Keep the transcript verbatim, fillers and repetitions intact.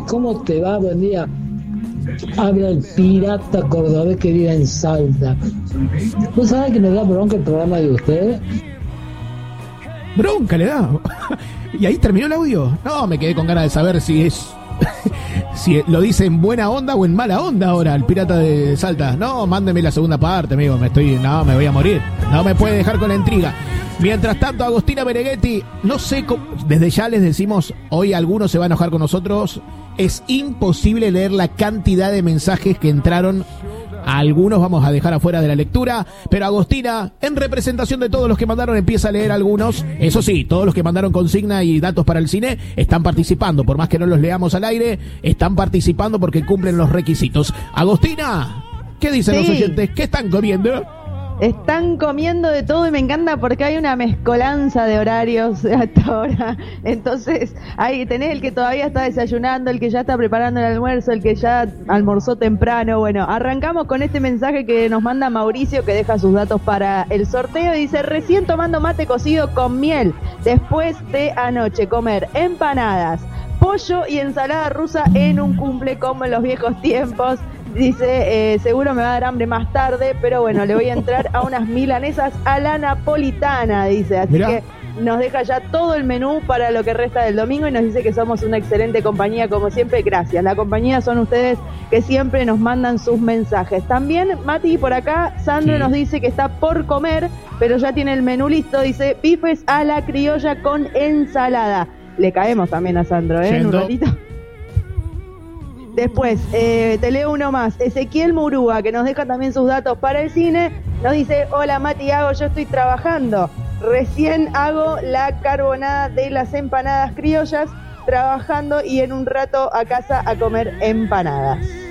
Mati, ¿cómo te va? Buen día. Habla el pirata cordobés que vive en Salta. ¿Vos sabés que me da bronca el programa de ustedes? Bronca le da. ¿Y ahí terminó el audio? No, me quedé con ganas de saber si es... si lo dice en buena onda o en mala onda ahora el pirata de Salta. No, mándeme la segunda parte, amigo. Me estoy... No, me voy a morir. No me puede dejar con la intriga. Mientras tanto, Agostina Meneghetti, no sé cómo... Desde ya les decimos, hoy algunos se van a enojar con nosotros. Es imposible leer la cantidad de mensajes que entraron. A algunos vamos a dejar afuera de la lectura, pero Agostina, en representación de todos los que mandaron, empieza a leer algunos. Eso sí, todos los que mandaron consigna y datos para el cine están participando, por más que no los leamos al aire, están participando porque cumplen los requisitos. Agostina, ¿qué dicen sí. los oyentes? ¿Qué están comiendo? Están comiendo de todo y me encanta porque hay una mezcolanza de horarios hasta ahora. Entonces, ahí tenés el que todavía está desayunando, el que ya está preparando el almuerzo, el que ya almorzó temprano. Bueno, arrancamos con este mensaje que nos manda Mauricio, que deja sus datos para el sorteo. Dice, recién tomando mate cocido con miel, después de anoche comer empanadas, pollo y ensalada rusa en un cumple como en los viejos tiempos. Dice, eh, seguro me va a dar hambre más tarde, pero bueno, le voy a entrar a unas milanesas a la napolitana, dice. Así Mirá. que nos deja ya todo el menú para lo que resta del domingo y nos dice que somos una excelente compañía, como siempre. Gracias. La compañía son ustedes que siempre nos mandan sus mensajes. También, Mati, por acá, Sandro sí. nos dice que está por comer, pero ya tiene el menú listo. Dice, bifes a la criolla con ensalada. Le caemos también a Sandro, ¿eh? Yendo. En un ratito. Después, eh, te leo uno más. Ezequiel Murúa, que nos deja también sus datos para el cine, nos dice, hola Mati, hago, yo estoy trabajando. Recién hago la carbonada de las empanadas criollas, trabajando y en un rato a casa a comer empanadas.